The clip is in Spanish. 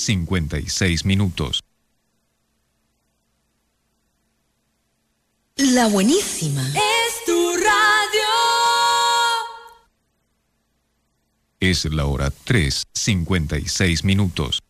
56 minutos. La buenísima. Es tu radio. Es la hora 3:56 minutos.